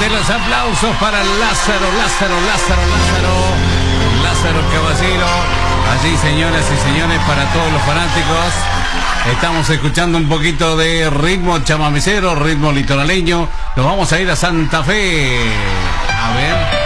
Fuerte los aplausos para Lázaro Caballero. Allí, señoras y señores, para todos los fanáticos, estamos escuchando un poquito de ritmo chamamecero, ritmo litoraleño. Nos vamos a ir a Santa Fe. A ver.